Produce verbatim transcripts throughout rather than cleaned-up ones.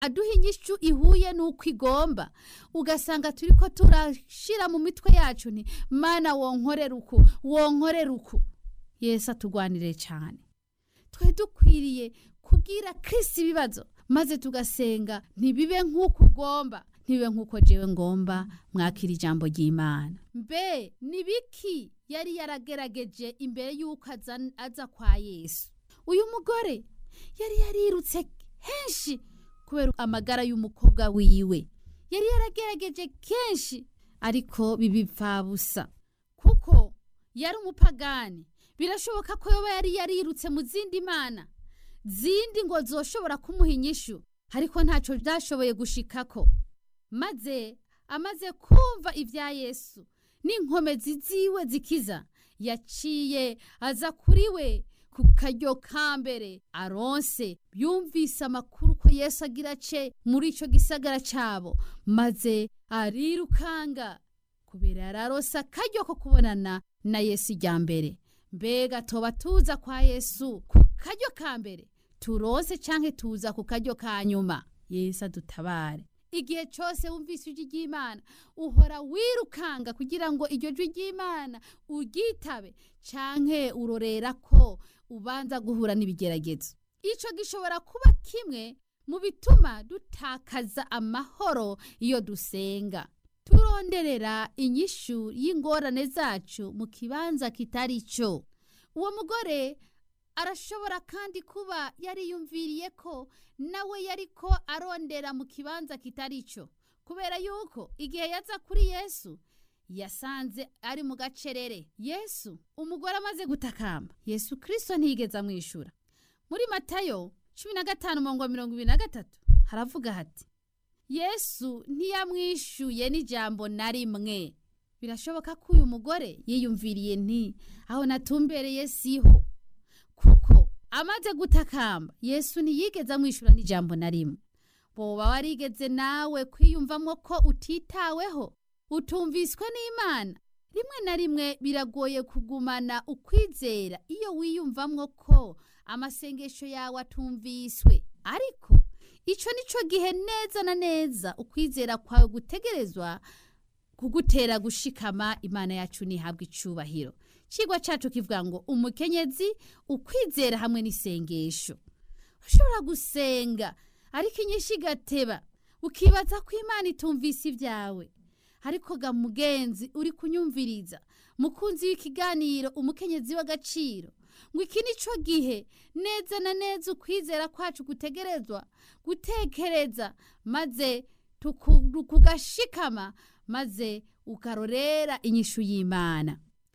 aduha inyishu ihuye n'uko igomba, ugasanga turi ko turashira mu mitwe yacu nti mana wonkorera uku wonkorera uku. Yesu atugwanire cyane. Twe dukwiriye kubwira Kristo ibibazo maze tugasenga ntibibe nk'uko ugomba, ntibibe nk'uko jewe ngomba. Mwakira ijambo ry'Imana. Mbe nibiki yari yaragerageje imbere y'uko aza, aza kwa Yesu? Uyu mugore yari yarirutse henshi kubera amagara y'umukobwa wiwe, yari yaragerageje kenshi ariko bibipfabusa kuko yari umupagani. Birashoboka ko yoba yari yarirutse mu zindi mana zindi ngo zoshobora kumuha inyishu, ariko ntaco byashoboye gushikako. Maze amaze kumva ibya Yesu n'inkomezi ziwe zikiza, yaciye aza kuri we ku karyo kambere aronse. Yumvise amakuru ko Yesu agira ce muri ico gisagara cabo, maze arirukanga kubera yararonse akaryo ko kubonana na Yesu ijya mbere. Mbega toba tuza kwa Yesu ku karyo kambere turonse canke tuza ku karyo ka nyuma? Yesu adutabare. Igihe cyose wumvise ijwi ry'Imana uhora wirukanga kugira ngo iryo jwi ry'Imana ugitabe canke urorera ko ubanza guhura n'ibigeragezo. Ico gishobora kuba kimwe mu bituma dutakaza amahoro iyo dusenga, turonderera inyishu y'ingorane zacu mu kibanza kitari cyo. Uwo mugore arashobora kandi kuba yari yumviriye ko nawe yariko arondera mu kibanza kitari cyo, kubera yuko igihe yaza kuri Yesu yasanze ari mu gacerere. Yesu umugore amaze gutakamba, Yesu Kristo ntiyigeze amwishura. Muri Matayo cumi na gatanu mirongo ibiri na gatatu haravuga hati Yesu ntiyamwishuye n'ijambo na rimwe. Birashoboka ko uyu mugore yiyumviriye nti aho natumbereye siho, kuko amaze gutakamba Yesu ntiyigeze amwishura n'ijambo na rimwe. Boba warigeze nawe kwiyumvamo ko utitaweho, utumviswe n'Imana? Rimwe na rimwe biragoye kugumana ukwizera iyo wiyumvamwo ko amasengesho yawe atumviswe, ariko ico nico gihe neza na neza ukwizera kwawe gutegerezwa kugutera gushikama. Imana yacu nihabwa icubahiro. Cigwa cacu kivuga ngo umukenyezi ukwizera hamwe n'isengesho. Ushobora gusenga ariko inyinshi gateba ukibaza ko Imana itumvise ibyawe, ariko ga mugenzi uri kunyumviriza, mukunzi w'ikiganiro umukenyezi w'agaciro, ngo iki nico gihe neza na neza ukwizera kwacu gutegerezwa gutekereza maze tukugashikama maze ukarorera inyishu y'Imana.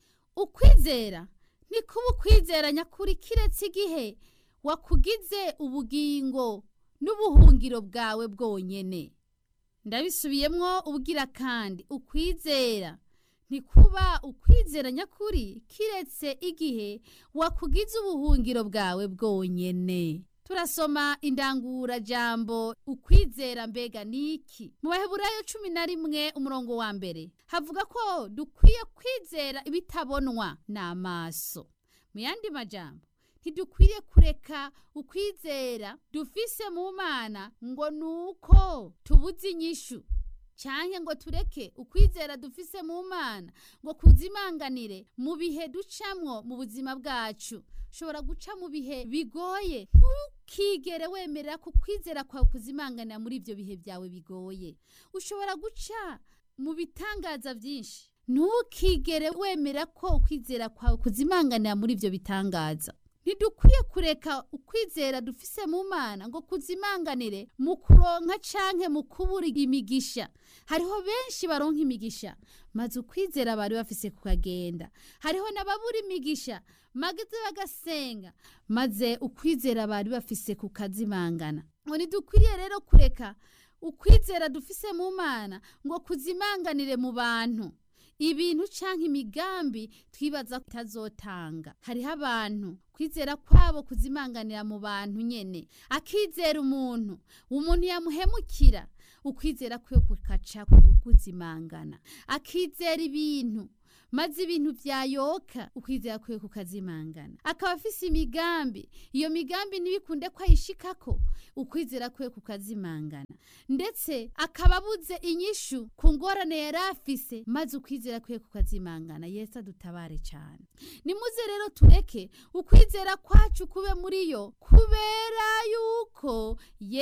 Ukwizera ni kuba ukwizera nyakuri kiretse igihe wakugize ubugingo n'ubuhungiro bwawe bwonyene. Ndabisubiyemwo ubwira kandi ukwizera ni kuba ukwizera nyakuri kiretse igihe wakugize ubuhungiro bwawe bwonyene. Turasoma indangura jambo ukwizera mbega niki mu Baheburayo cumi na rimwe umurongo wa mbere havuga ko dukwiye kwizera ibitabonwa n'amaso. Mu yandi majambo ntidukwiye kureka ukwizera dufise mu Mana ngo nuko tubuze inyishu, canke ngo tureke ukwizera dufise mu Mana ngo kuzimanganire mu bihe ducamwo mu buzima bwacu. Ushobora guca mu bihe bigoye, ntukigere wemerera ko kwizera kwawe kuzimanganira muri ibyo bihe byawe bigoye. Ushobora guca mu bitangaza byinshi, ntukigere wemera ko kwizera kwawe kuzimanganira muri ibyo bitangaza. Ntidukwiye kureka ukwizera dufise mu Mana ngo kuzimanganire mu kuronka canke mu kubura imigisha. Hariho benshi baronka imigisha maze ukwizera bari bafise kukagenda. Hariho n'ababura imigisha mageze bagasenga maze ukwizera bari bafise kukazimangana. Ngo ntidukwiriye rero kureka ukwizera dufise mu Mana ngo kuzimanganire mu bantu, ibintu canke imigambi twibaza kutazotanga. Hariho abantu kwizera kwabo kuzimanganira mu bantu nyene, akizera umuntu umuntu yamuhemukira, ukwizera kwe kukaca kukuzimangana, akizera ibintu maze ibintu vyayoka, ukwizera kwe kukazimangana, akaba afise imigambi, iyo migambi ntibikunde ko ayishikako, ukwizera kwe kukazimangana, ndetse akaba abuze inyishu ku ngorane yari afise, maze ukwizera kwe kukazimangana. Yesu adutabare cyane. Nimuze rero tureke ukwizera kwacu kube muri yo, kubera yuko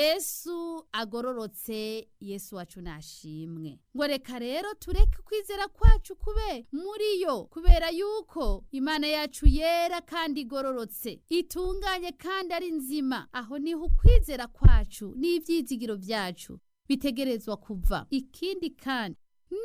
Yesu agororotse. Yesu wacu nashimwe. Ngo reka rero tureke ukwizera kwacu kube muri yo, kubera yuko Imana yacu yera kandi igororotse, itunganye kandi ari nzima. Aho niho ukwizera kwacu n'ivyizigiro vyacu bitegerezwa kuva. Ikindi kandi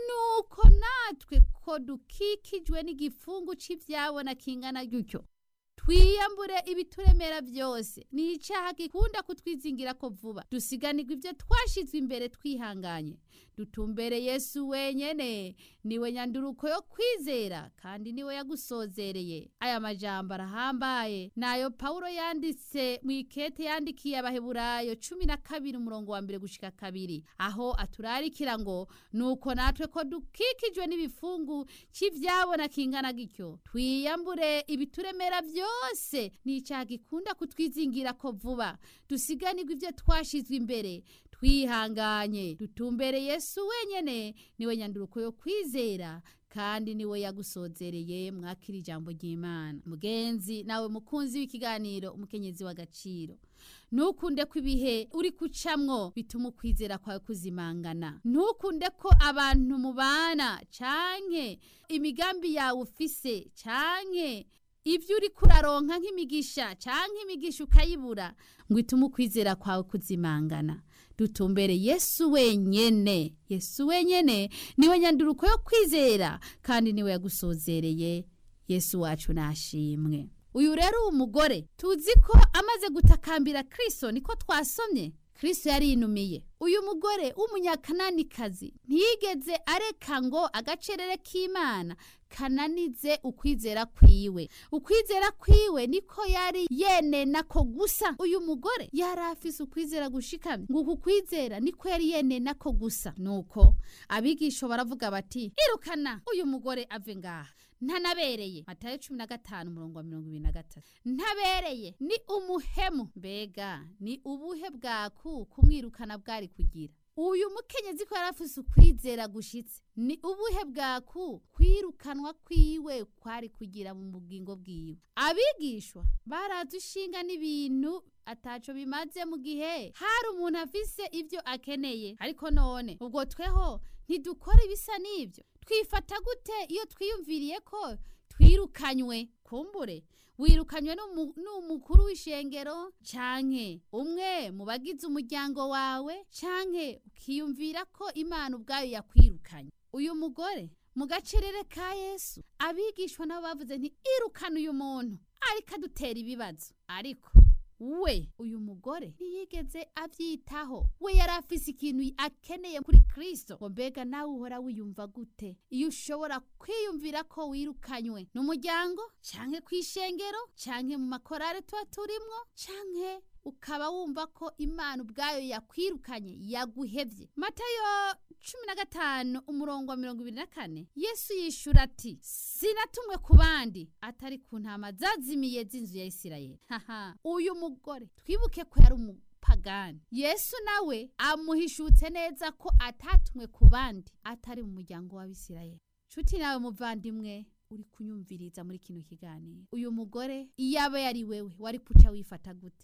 nuko natwe ko dukikijwe n'igifungu c'ivyabona kingana gutyo, twiyambure ibituremera byose. Ni icaha gikunda kutwizingira ko vuba, dusiganirwa ivyo twashizwe imbere twihanganye, dutumbere Yesu wenyene. Niwe nyanduruko yo kwizera kandi niwe yagusozereye. Aya majambo arahambaye nayo Paulo yanditse mu ikete yandikiye Abaheburayo cumi na kabiri umurongo wa mbere gushika kabiri, aho aturarikira ngo nuko natwe ko dukikijwe n'ibifungu c'ivyabona kingana gityo, twiyambure ibituremera byose. Ni icaha gikunda kutwizingira ko vuba, dusiganirwa ivyo twashizwe imbere twihanganye, dutumbere Yesu wenyene. Niwe nyanduruko yo kwizera kandi niwe yagusozereye. Mwakira ijambo ry'Imana. Mugenzi nawe mukunzi w'ikiganiro umukenyezi w'agaciro, ntukunde ko ibihe uri kucamwo bituma ukwizera kwawe kuzimangana. Ntukunde ko abantu mubana canke imigambi yawe ufise canke ivyo uri kuraronka nk'imigisha canke imigisha ukayibura ngo itume ukwizera kwawe kuzimangana. Dutumbere Yesu wenyene. Yesu wenyene niwe nyanduruko yo kwizera kandi niwe yagusozereye. Yesu wacu nashimwe. Uyu rero umugore tuzi ko amaze gutakambira Kristo, niko twasomye, Kristo yari inumiye. Uyu mugore w'umunyakananikazi ntiyigeze areka ngo agacerere k'Imana kananize ukwizera kwiwe. Ukwizera kwiwe niko yari yenena ko gusa. Uyu mugore yari afise ukwizera gushikamye, ngo ukwizera niko yari yenena ko gusa. Nuko abigisho baravuga bati, irukana uyu mugore ave ngaha, ntanabereye. Matayo cumi na gatanu umurongo wa mirongo ibiri na gatatu. Ntabereye, ni umuhemu. Mbega ni ubuhe bwaku kumwirukana bwari kugira? Uyu mukenyezi ko yarafise ukwizera gushitse, ni ubuhe bwaku kwirukanwa kwiwe kwari kugira mu bugingo bwiwe? Abigishwa barazushinga n'ibintu ataco bimaze mu gihe hari umuntu afise ivyo akeneye. Ariko none ubwo tweho ntidukora ibisa n'ivyo? Twifata gute iyo twiyumviriye ko twirukanywe? Kumbure wirukanywe n'umukuru w'ishengero canke umwe mu bagize umuryango wawe, canke ukiyumvira ko Imana ubwayo yakwirukanye. Uyu mugore mu gacerere ka Yesu, abigishwa nabo bavuze nti irukana uyu muntu ariko adutera ibibazo. Ariko we uyu mugore ntiyigeze avyitaho. We yari afise ikintu akeneye kuri Kristo. Ngo mbega nawe uhora wiyumva gute iyo ushobora kwiyumvira ko wirukanywe n'umuryango canke kwishengero canke mu makorare tuba turimwo, canke ukaba wumva ko Imana ubwayo yakwirukanye, yaguhevye? Matayo cumi na gatanu umurongo wa mirongo ibiri na kane, Yesu yishura ati, sinatumwe ku bandi atari ku ntama zazimiye z'inzu ya Isirayeli. Haha, uyu mugore twibuke ko yari umupagani. Yesu nawe amuhishutse neza ko atatumwe ku bandi atari mu muryango w'Abisirayeli. Nshuti nawe muvandimwe uri kunyumviriza muri kino kiganiro, uyu mugore iyaba yari wewe wari kuca wifata gute?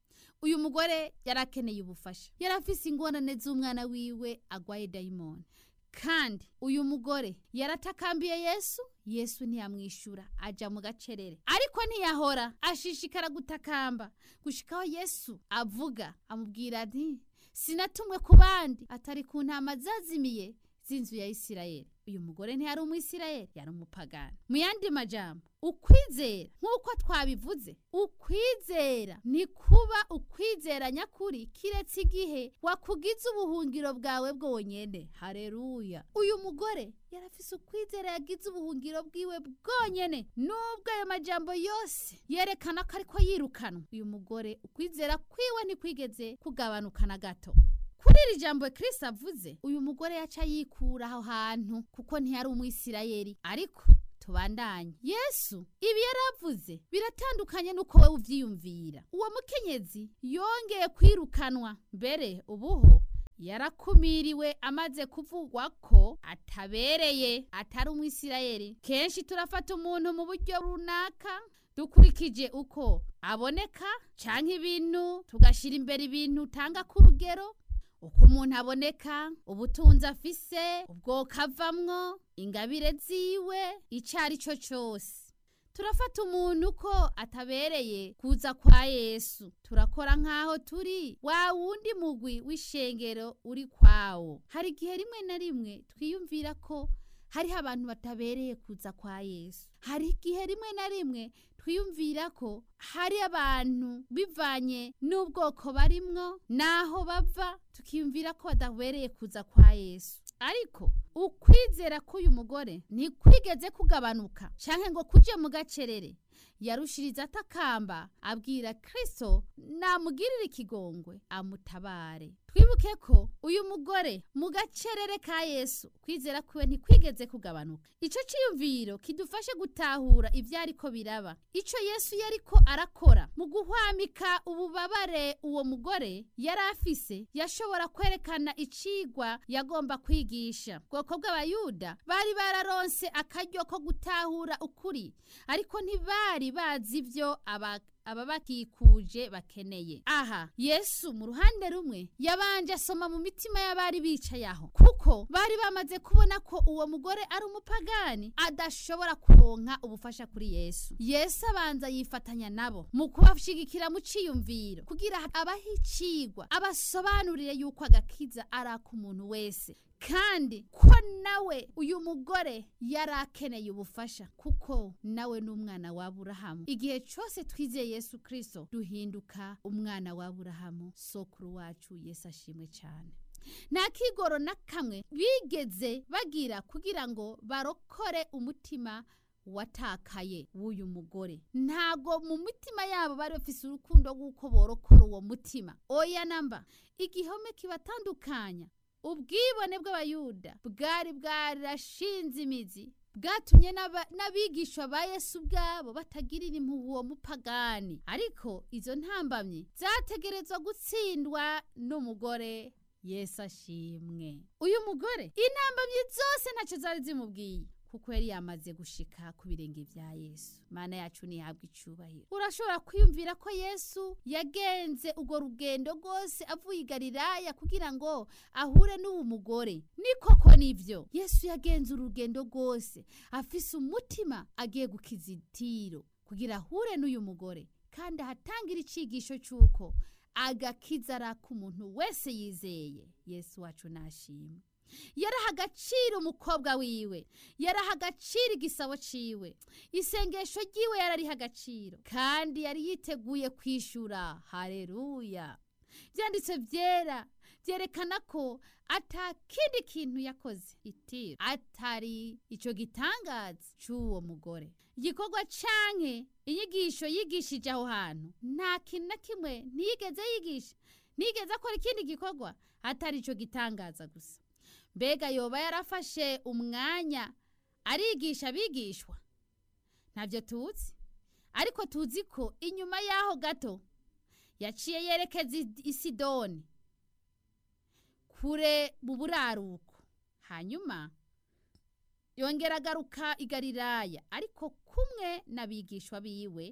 Uyu mugore yarakeneye ubufasha, yarafise ingorane z'umwana wiwe agwaye daimoni, kandi uyu mugore yaratakambiye Yesu. Yesu ntiyamwishura, aja mu gacerere. Ariko ntiyahora ashishikara gutakamba gushikaho Yesu avuga, amubwira ati, sinatumwe ku bandi atari ku ntama zazimiye z'inzu ya Isirayeli. Uyu mugore ntiyari umwisirayeli, yari umupagani. Mu yandi majambo, ukwizera nk'uko twabivuze, ukwizera ni kuba ukwizera nyakuri kiretse igihe wakugize ubuhungiro bwawe bwonyene. Haleluya! Uyu mugore yarafise ukwizera yagize ubuhungiro bwiwe bwonyene, nubwo ayo majambo yose yerekana ko ariko yirukanwa. Uyu mugore ukwizera kwiwe ntikwigeze kugabanuka na gato. Kuri iri jambo Kristo avuze, uyu mugore yaca yikura aho hantu kuko ntiyari umwisirayeli. Ariko tubandanye, Yesu ibi yaravuze biratandukanye nuko wewe uvyiyumvira. Uwo mukenyezi yongeye kwirukanwa, mbere ubuho yarakumiriwe amaze kuvugwa ko atabereye, atari umwisirayeli. Kenshi turafata umuntu mu buryo runaka dukurikije uko aboneka canke ibintu, tugashira imbere ibintu utanga ku rugero, uko umuntu aboneka, ubutunzi afise, ubwoko avamwo, ingabire ziwe, icari cyo cyose. Turafata umuntu ko atabereye kuza kwa Yesu, turakora nkaho turi wa wundi mugwi w'ishengero uri kwawo. Hari igihe rimwe na rimwe twiyumvira ko hari abantu batabereye kuza kwa Yesu. Hari igihe rimwe na rimwe twiyumvira ko hari abantu bivanye n'ubwoko barimwo naho bava, tukiyumvira ko badabereye kuza kwa Yesu. Ariko ukwizera k'uyu mugore ntikwigeze kugabanuka canke ngo kuje mu gacerere. Yarushiriza atakamba abwira Kristo namugirire ikigongwe amutabare. Twibuke ko uyu mugore mu gacerere ka Yesu kwizera kwiwe ntikwigeze kugabanuka. Ico ciyumviro kidufashe gutahura ivyariko biraba, ico Yesu yariko arakora mu guhwamika ububabare uwo mugore yari afise. Yashobora kwerekana icigwa yagomba kwigisha. Bwoko bw'Abayuda bari bararonse akaryo ko gutahura ukuri, ariko ntibari bazi ivyo aba ababakikuje bakeneye. Aha Yesu mu ruhande rumwe yabanje asoma mu mitima y'abari bicaye aho, kuko bari bamaze kubona ko uwo mugore ari umupagani adashobora kuronka ubufasha kuri Yesu. Yesu abanza yifatanya nabo mu kubashigikira mu ciyumviro kugira abahicigwa, abasobanurire yuko agakiza ari ak'umuntu wese, kandi ko nawe uyu mugore yarakeneye ubufasha kuko nawe n'umwana wa Aburahamu. Igihe cyose twizeye Yesu Kristo duhinduka umwana wa Aburahamu, sokuru wacu. Yesu ashimwe cyane. Nta kigoro na kamwe bigeze bagira kugira ngo barokore umutima watakaye w'uyu mugore. Ntago mu mitima yabo bari bafise urukundo rw'uko borokora uwo mutima. Oya namba, igihome kibatandukanya, ubwibone bw'Abayuda bwari bwarashinze imizi, bwatumye n'abigishwa ba Yesu bwabo batagirira impuhwe uwo mupagani. Ariko izo ntambamye zategerezwa gutsindwa n'umugore. Yesu ashimwe. Uyu mugore intambamye zose ntacyo zari zimubwiye, kuko yari yamaze gushika ku birenge vya Yesu. Mana yacu nihabwa icubahiro. Urashobora kwiyumvira ko Yesu yagenze ugo rugendo rwose avuye i Galilaya kugira ngo ahure n'uwo mugore. Ni koko nivyo, Yesu yagenze urugendo rwose afise umutima agiye gukiza Tiro kugira ahure n'uyu mugore, kandi ahatangira icigisho cy'uko agakiza ari ak'umuntu wese yizeye. Yesu wacu nashimwe. Yaraha agaciro umukobwa wiwe, yaraha agaciro igisabo ciwe, isengesho ryiwe yarariha agaciro, kandi yari yiteguye kwishura. Haleluya! Byanditse vyera byerekana ko atakindi kintu yakoze itiro atari ico gitangaza c'uwo mugore. Igikorwa canke inyigisho yigishije aho hantu nta kintu na kimwe ntiyigeze yigisha, ntigeze akora ikindi gikorwa atari ico gitangaza gusa. Mbega yoba yarafashe umwanya arigisha abigishwa? Ntabyo tuzi, ariko tuzi ko inyuma yaho gato yaciye yerekeza i Sidoni kure mu buraruko, hanyuma yongera agaruka i Galilaya ariko kumwe n'abigishwa biwe.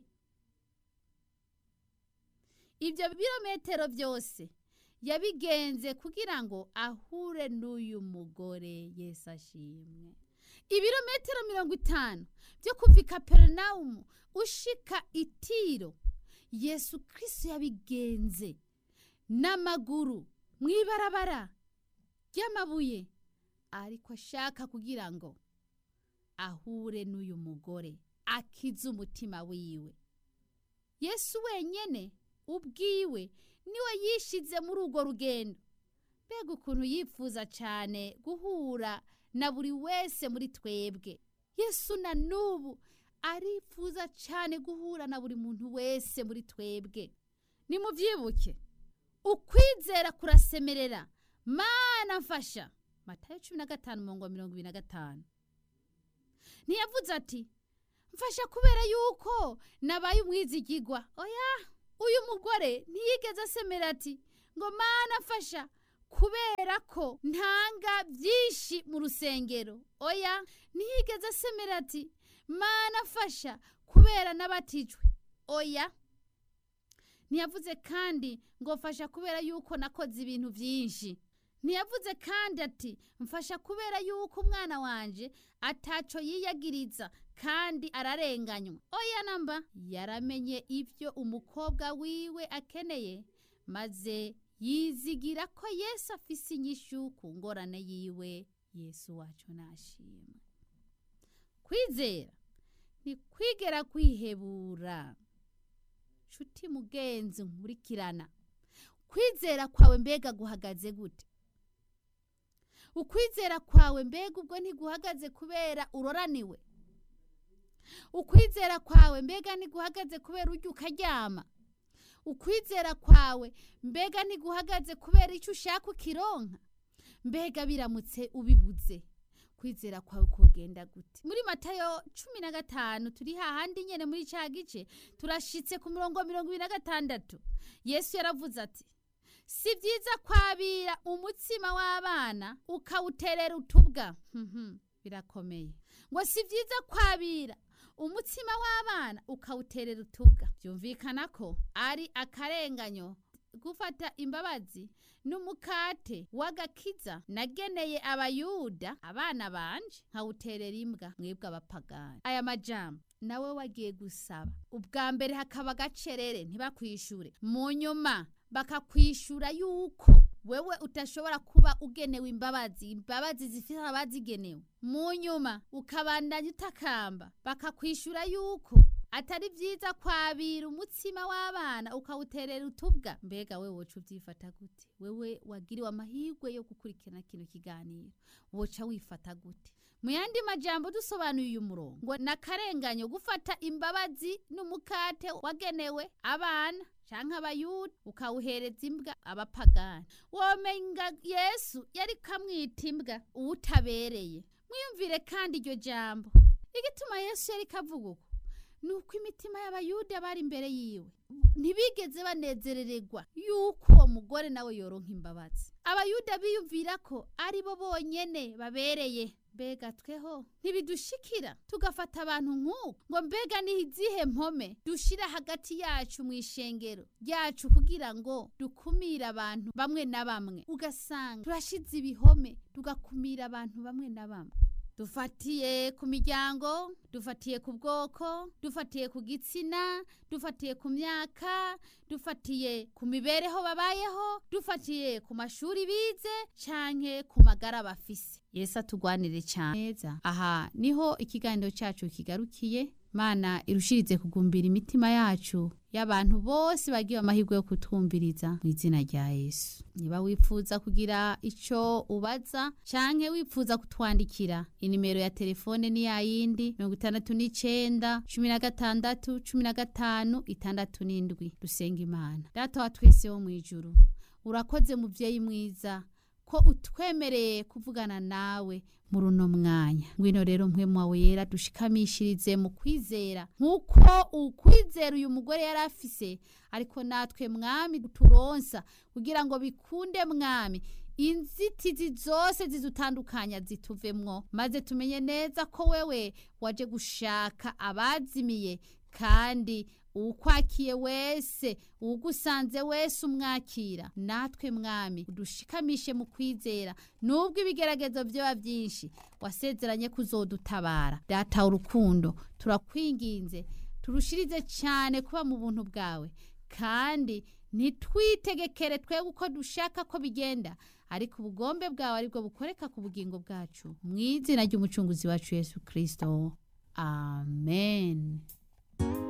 Ibyo birometero byose yabigenze kugira ngo ahure n'uyu mugore. Yesu ashimwe. Ibirometero mirongo itanu byo kuva i Kaperinaumu ushika i Tiro, Yesu Kristo yabigenze n'amaguru mwibarabara ry'amabuye, ariko ashaka kugira ngo ahure n'uyu mugore. akize umutima wiwe. Yesu wenyene ubwiwe niwe yishize muri urwo rugendo. Mbega ukuntu yifuza cyane guhura na buri wese muri twebwe. Yesu na nubu arifuza cyane guhura na buri muntu wese muri twebwe. Nimuvyibuke, ukwizera kurasemerera, Mana mfasha. Matayo cumi na gatanu umurongo mirongo ibiri na gatanu. Ntiyavuze ati mfasha kubera yuko nabaye umwizigirwa. Oya, uyu mugore ntiyigeze asemera ati ngo Mana mfasha kubera ko ntanga byinshi mu rusengero. Oya, ntiyigeze asemera ati Mana mfasha kubera nabatijwe. Oya, ntiyavuze kandi ngo mfasha kubera yuko nakoze ibintu byinshi. Ntiyavuze kandi ati mfasha kubera yuko umwana wanje ataco yiyagiriza kandi ararenganywa. Oya namba, yaramenye ivyo umukobwa wiwe akeneye, maze yizigira ko Yesu afise inyishu ku ngorane yiwe. Yesu wacu nashimwe. Kwizera ni kwigera kwihebura. Nshuti mugenzi nkurikirana, kwizera kwawe mbega guhagaze gute? Ukwizera kwawe mbega ubwo ntiguhagaze kubera uroraniwe? Ukwizera kwawe mbega ntiguhagaze kubera urya ukaryama? Ukwizera kwawe mbega ntiguhagaze kubera icyo ushaka ukironka? Mbega biramutse ubibuze, kwizera kwawe kugenda gute? Muri Matayo cumi na gatanu turi hahandi nyene muri ca gice turashitse ku murongo mirongo ibiri na gatandatu. Yesu yaravuze ati si byiza kwabira umutsima w'abana ukawuterera utubwa. Mhm, birakomeye. Ngo si byiza kwabira umutsima w'abana ukawuterera utubwa. Byumvikana ko ari akarenganyo gufata imbabazi n'umukate w'agakiza nageneye abayuda abana banje nkawuterera imbwa mwebwe abapagani. Aya majambo nawe wagiye gusaba ubwa mbere hakaba gacerere ntibakwishure, mu nyuma bakakwishura yuko wewe utashobora kuba ugenewe imbabazi, imbabazi zifite abazigenewe. Mu nyuma ukabandanya utakamba, bakakwishura yuko atari byiza kwabira umutsima w'abana ukawuterera utubwa. Mbega wewe woca uvyifata gute? Wewe wagiriwe amahirwe yo gukurikirana kino kiganiro, woca wifata gute? Mu yandi majambo dusobanuye uyu murongo ngo nakarenganyo gufata imbabazi n'umukate wagenewe abana canke abayuda ukawuhereza imbwa abapagani. Womenga Yesu yari kamwita imbwa uwutabereye. Mwiyumvire kandi iryo jambo, igituma Yesu yari kavuga uko nuko imitima y'abayuda bari imbere yiwe ntibigeze banezerererwa yuko uwo mugore nawe yoronka imbabazi. Abayuda biyumvira ko ari bo bonyene babereye. Mbega tweho ntibidushikira tugafata abantu nk'uko ngo mbega ni izihe mpome dushira hagati yacu mu ishengero ryacu kugira ngo dukumire abantu bamwe na bamwe? Ugasanga turashize ibihome tugakumira abantu bamwe na bamwe. Dufatiye ku miryango, dufatiye ku bwoko, dufatiye ku gitsina, dufatiye ku myaka, dufatiye ku mibereho babayeho, dufatiye ku mashuri bize canke ku magara bafise. Yesu atugwanire cyane. Aha niho ikiganiro cyacu kigarukiye. Mana irushirize kugumbira imitima yacu y'abantu bose bagiye amahirwe yo kutwumviriza mu izina rya Yesu. Niba wifuza kugira ico ubaza canke wifuza kutwandikira, inimero ya telefone ni yayindi mirongo itandatu n'icenda cumi na gatandatu cumi na gatanu itandatu n'indwi. Dusenga Imana. Data wa twese wo mwijuru, urakoze muvyeyi mwiza ko utwemereye kuvugana nawe muri uno mwanya. Ngwino rero mpwemu wawe yera dushikamishirize mu kwizera nkuko ukwizera uyu mugore yari afise, ariko natwe mwami turonsa kugira ngo bikunde mwami inzitizi zose zizutandukanya zituvemwo, maze tumenye neza ko wewe waje gushaka abazimiye, kandi ukwakiye wese ugusanze wese umwakira. Natwe mwami udushikamishe mu kwizera, nubwo ibigeragezo byoba byinshi wasezeranye kuzodutabara. Data urukundo, turakwinginze turushirize cyane kuba mu buntu bwawe, kandi nitwitegekere twe uko dushaka ko bigenda, ariko ubugombe bwawe aribwo bukoreka ku bugingo bwacu, mu izina ry'umucunguzi wacu Yesu Kristo. amen.